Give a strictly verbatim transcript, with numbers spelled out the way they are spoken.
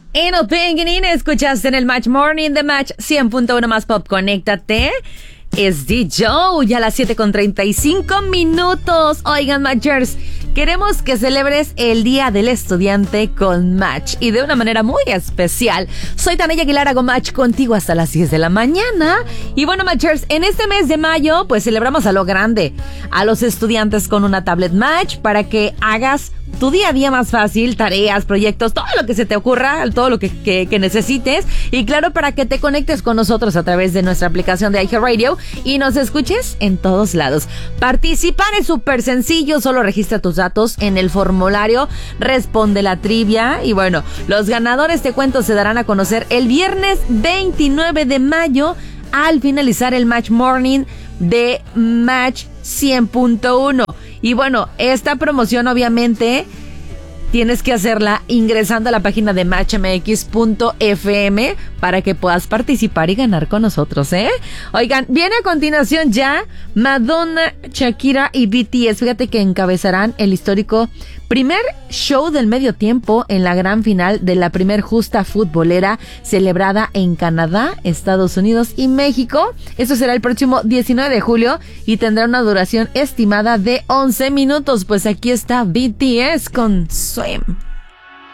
En Openginin escuchaste en el Match Morning de Match cien punto uno más Pop. Conéctate. Es D Joe, ya a las siete con treinta y cinco minutos. Oigan, Matchers, queremos que celebres el Día del Estudiante con Match y de una manera muy especial. Soy Tania Aguilar, hago Match contigo hasta las diez de la mañana. Y bueno, Matchers, en este mes de mayo, pues celebramos a lo grande a los estudiantes con una tablet Match para que hagas tu día a día más fácil, tareas, proyectos, todo lo que se te ocurra, todo lo que, que, que necesites. Y claro, para que te conectes con nosotros a través de nuestra aplicación de iHeartRadio y nos escuches en todos lados. Participar es súper sencillo, solo registra tus datos en el formulario, responde la trivia y bueno, los ganadores, te cuento, se darán a conocer el viernes veintinueve de mayo al finalizar el Match Morning de Match cien punto uno. Y bueno, esta promoción obviamente tienes que hacerla ingresando a la página de match m x punto f m para que puedas participar y ganar con nosotros, ¿eh? Oigan, viene a continuación ya Madonna, Shakira y B T S. Fíjate que encabezarán el histórico primer show del medio tiempo en la gran final de la primer justa futbolera celebrada en Canadá, Estados Unidos y México. Esto será el próximo diecinueve de julio y tendrá una duración estimada de once minutos. Pues aquí está B T S con Swim.